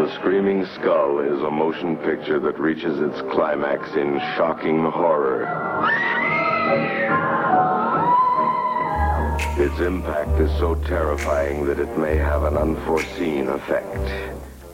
Screaming Skull is a motion picture that reaches its climax in shocking horror. Its impact is so terrifying that it may have an unforeseen effect.